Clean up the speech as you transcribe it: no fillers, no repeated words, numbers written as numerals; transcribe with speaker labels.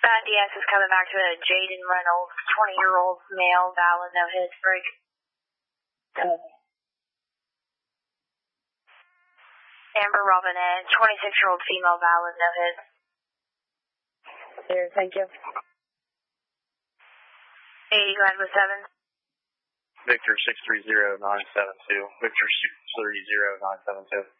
Speaker 1: DS is coming back to a Jaden Reynolds, 20-year-old male, valid, no hits, break. Amber Robinette, 26-year-old female, valid, no hits.
Speaker 2: There, thank you.
Speaker 1: 80, go ahead with 7.
Speaker 3: Victor 630972. Victor 630972.